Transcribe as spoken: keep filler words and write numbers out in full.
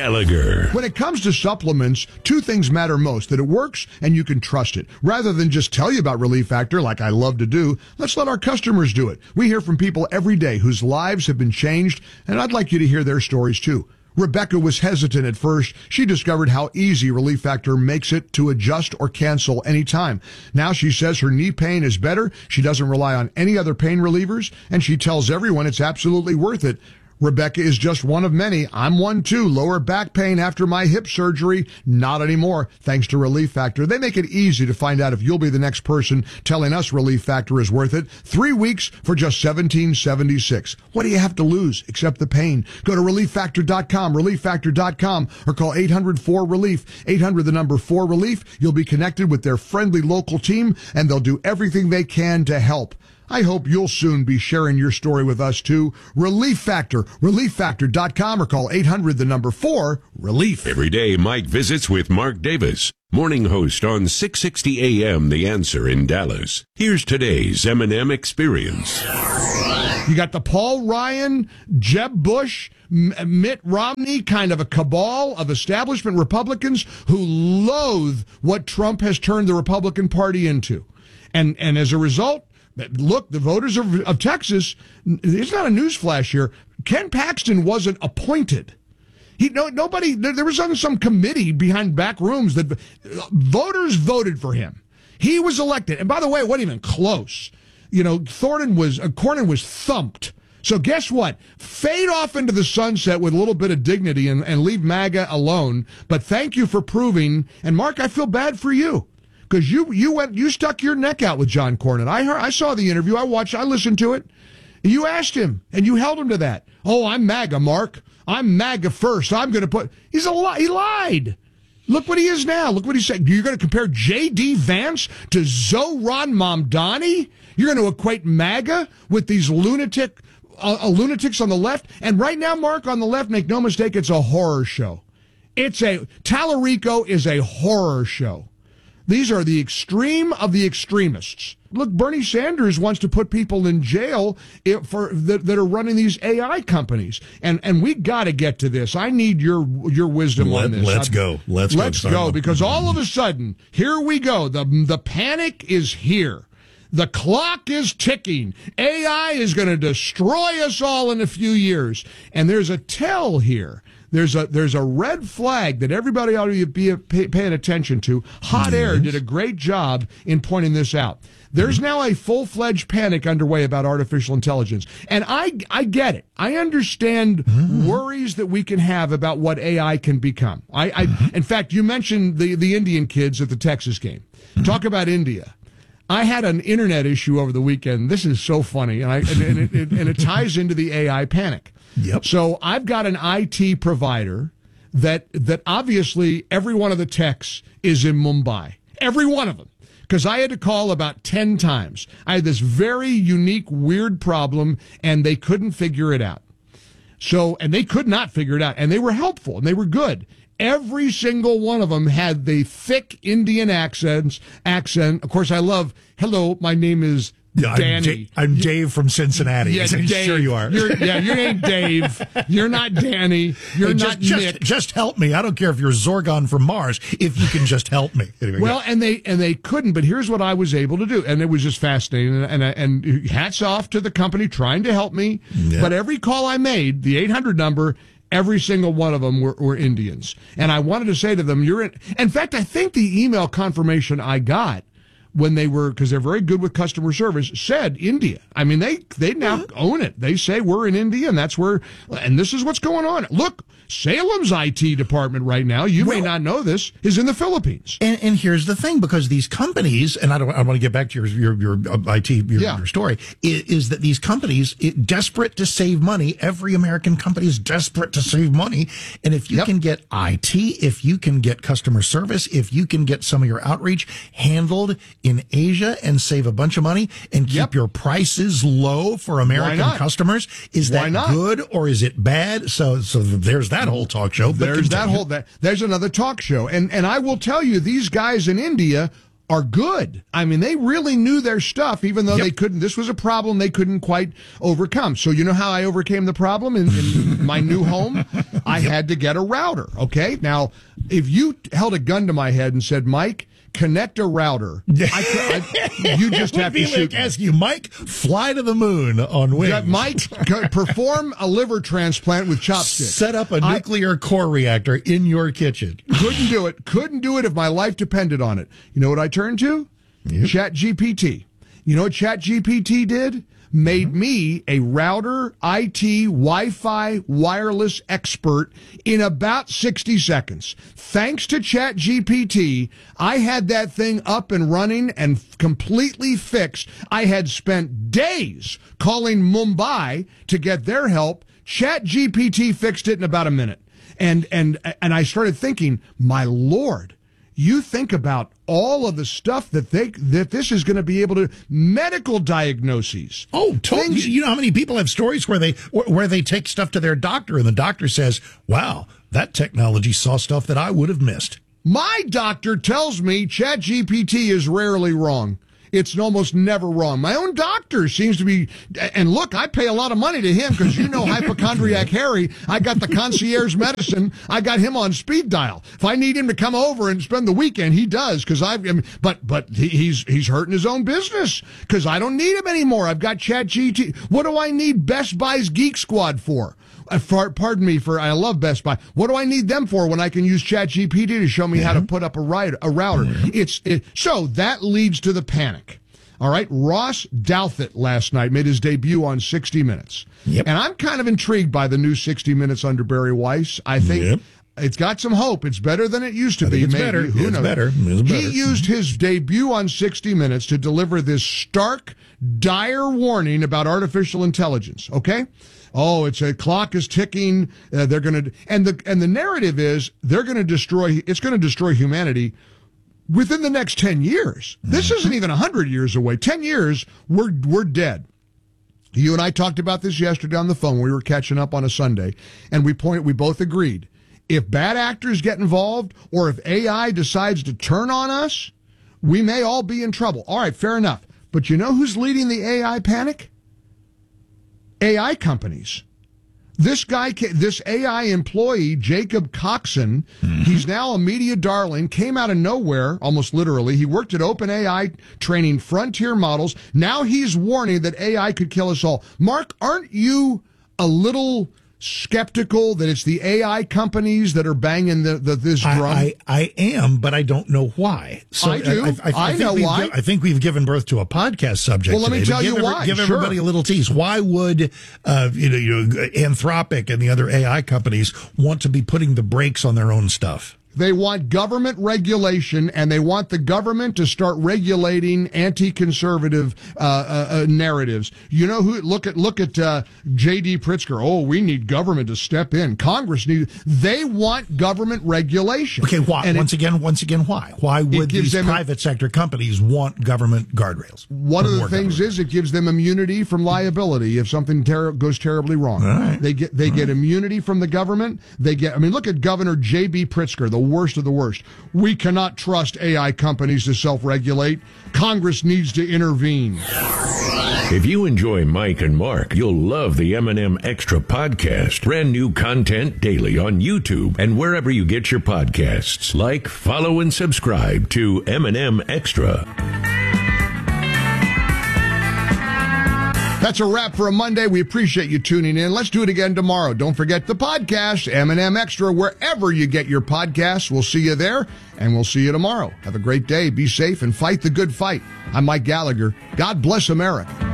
Gallagher. When it comes to supplements, two things matter most: that it works and you can trust it. Rather than just tell you about Relief Factor like I love to do, let's let our customers do it. We hear from people every day whose lives have been changed, and I'd like you to hear their stories too. Rebecca was hesitant at first. She discovered how easy Relief Factor makes it to adjust or cancel anytime. Now she says her knee pain is better. She doesn't rely on any other pain relievers, and she tells everyone it's absolutely worth it. Rebecca is just one of many. I'm one too. Lower back pain after my hip surgery? Not anymore, thanks to Relief Factor. They make it easy to find out if you'll be the next person telling us Relief Factor is worth it. Three weeks for just seventeen seventy-six. What do you have to lose except the pain? Go to relief factor dot com, relief factor dot com, or call eight hundred four relief, eight hundred the number four relief. You'll be connected with their friendly local team, and they'll do everything they can to help. I hope you'll soon be sharing your story with us too. Relief Factor, relief factor dot com, or call eight hundred the number four relief. Every day, Mike visits with Mark Davis, morning host on six sixty A M The Answer in Dallas. Here's today's M and M Experience. You got the Paul Ryan, Jeb Bush, M- Mitt Romney kind of a cabal of establishment Republicans who loathe what Trump has turned the Republican Party into. And, and as a result, look, the voters of, of Texas, it's not a newsflash here. Ken Paxton wasn't appointed. He no nobody. There, there was on some committee behind back rooms that voters voted for him. He was elected, and by the way, it wasn't even close. You know, Thornton was uh, Cornyn was thumped. So guess what? Fade off into the sunset with a little bit of dignity and, and leave MAGA alone. But thank you for proving. And Mark, I feel bad for you. Because you you went you stuck your neck out with John Cornyn. I heard I saw the interview. I watched. I listened to it. You asked him, and you held him to that. Oh, I'm MAGA, Mark. I'm MAGA first. I'm going to put. He's a li- he lied. Look what he is now. Look what he said. You're going to compare J D. Vance to Zohran Mamdani? You're going to equate MAGA with these lunatic uh, uh, lunatics on the left? And right now, Mark, on the left, make no mistake, it's a horror show. It's a Tallarico is a horror show. These are the extreme of the extremists. Look, Bernie Sanders wants to put people in jail for that, that are running these A I companies, and and we got to get to this. I need your your wisdom Let, on this. Let's I'm, go. Let's, let's go. go because all of a sudden, here we go. The the panic is here. The clock is ticking. A I is going to destroy us all in a few years, and there's a tell here. There's a there's a red flag that everybody ought to be pay, paying attention to. Hot Air did a great job in pointing this out. There's now a full-fledged panic underway about artificial intelligence. And I I get it. I understand mm-hmm. worries that we can have about what A I can become. I, I mm-hmm. In fact, you mentioned the, the Indian kids at the Texas game. Mm-hmm. Talk about India. I had an internet issue over the weekend. This is so funny, and, I, and, and, it, it, and it ties into the A I panic. Yep. So I've got an I T provider that that obviously every one of the techs is in Mumbai. Every one of them. Because I had to call about ten times. I had this very unique, weird problem, and they couldn't figure it out. So, and they could not figure it out. And they were helpful, and they were good. Every single one of them had the thick Indian accents. Accent. Of course, I love, hello, my name is Yeah, Danny. I'm, J- I'm Dave from Cincinnati. Yeah, I'm Dave, sure you are. You're, yeah, your name Dave. You're not Danny. You're hey, not just, Nick. Just, just help me. I don't care if you're Zorgon from Mars. If you can just help me. Anyway, well, go. and they and they couldn't. But here's what I was able to do, and it was just fascinating. And and, and hats off to the company trying to help me. Yeah. But every call I made, the eight hundred number. Every single one of them were, were Indians. And I wanted to say to them, you're in. In fact, I think the email confirmation I got when they were, because they're very good with customer service, said India. I mean, they, they now own it. They say we're in India, and that's where, and this is what's going on. Look, Salem's I T department right now, you well, may not know this, is in the Philippines. And, and here's the thing, because these companies, and I don't, I want to get back to your your, your I T your, yeah. your story, is, is that these companies, it, desperate to save money, every American company is desperate to save money, and if you yep. can get I T, if you can get customer service, if you can get some of your outreach handled in Asia and save a bunch of money and keep yep. your prices low for American customers, is that good or is it bad? So, so there's that. That whole talk show. There's continue. that whole that. There's another talk show, and and I will tell you, these guys in India are good. I mean, they really knew their stuff, even though Yep. they couldn't. This was a problem they couldn't quite overcome. So you know how I overcame the problem in, in my new home? I yep. had to get a router. Okay. Now, if you held a gun to my head and said, Mike, connect a router, I, I, you just have to shoot. Like ask you, Mike, fly to the moon on wings. Yeah, Mike, perform a liver transplant with chopsticks. Set up a nuclear I, core reactor in your kitchen. Couldn't do it. Couldn't do it if my life depended on it. You know what I turned to? Yep. ChatGPT. You know what ChatGPT did? Made mm-hmm. me a router, I T, Wi-Fi, wireless expert in about sixty seconds. Thanks to ChatGPT, I had that thing up and running and completely fixed. I had spent days calling Mumbai to get their help. ChatGPT fixed it in about a minute. And, and, and I started thinking, my Lord, you think about all of the stuff that they that this is going to be able to medical diagnoses. Oh, totally. Things, you know how many people have stories where they where they take stuff to their doctor and the doctor says, "Wow, that technology saw stuff that I would have missed." My doctor tells me ChatGPT is rarely wrong. It's almost never wrong. My own doctor seems to be, and look, I pay a lot of money to him because you know hypochondriac Harry. I got the concierge medicine. I got him on speed dial. If I need him to come over and spend the weekend, he does because I. I mean, but but he's he's hurting his own business because I don't need him anymore. I've got ChatGPT. What do I need Best Buy's Geek Squad for? Uh, for, pardon me for I love Best Buy. What do I need them for when I can use ChatGPT to show me mm-hmm. how to put up a, ride, a router? Mm-hmm. It's it, so that leads to the panic. All right, Ross Douthat last night made his debut on sixty minutes, yep. and I'm kind of intrigued by the new sixty minutes under Barry Weiss. I think yep. it's got some hope. It's better than it used to I be. Think it's maybe. better. Who it's knows? better. It's better. He used his debut on sixty minutes to deliver this stark, dire warning about artificial intelligence. Okay. Oh, it's a clock is ticking. Uh, they're going to, and the and the narrative is they're going to destroy. It's going to destroy humanity within the next ten years. Mm-hmm. This isn't even a hundred years away. Ten years, we're we're dead. You and I talked about this yesterday on the phone. We were catching up on a Sunday, and we point. We both agreed if bad actors get involved, or if A I decides to turn on us, we may all be in trouble. All right, fair enough. But you know who's leading the A I panic? A I companies. This guy, this A I employee, Jacob Coxon, mm-hmm. he's now a media darling, came out of nowhere, almost literally. He worked at OpenAI training frontier models. Now he's warning that A I could kill us all. Mark, aren't you a little skeptical that it's the A I companies that are banging the, the this drum? I, I, I am, but I don't know why. So I do. I, I, I, I, I know why. Gi- I think we've given birth to a podcast subject. Well, let today, me tell give you every, why. Give sure. everybody a little tease. Why would uh, you know, you know, Anthropic and the other A I companies want to be putting the brakes on their own stuff? They want government regulation, and they want the government to start regulating anti-conservative uh, uh, uh, narratives. You know who? Look at look at uh, J D Pritzker. Oh, we need government to step in. Congress need. They want government regulation. Okay, why? And once it, again, once again, why? Why would these private a, sector companies want government guardrails? One of the things government? is it gives them immunity from liability if something ter- goes terribly wrong. Right. They get they All get right. immunity from the government. They get. I mean, look at Governor J B Pritzker, the worst of the worst. We cannot trust A I companies to self-regulate. Congress needs to intervene. If you enjoy Mike and Mark, you'll love the M and M Extra podcast. Brand new content daily on YouTube and wherever you get your podcasts. Like, follow, and subscribe to M and M Extra. That's a wrap for a Monday. We appreciate you tuning in. Let's do it again tomorrow. Don't forget the podcast, M and M Extra, wherever you get your podcasts. We'll see you there, and we'll see you tomorrow. Have a great day. Be safe and fight the good fight. I'm Mike Gallagher. God bless America.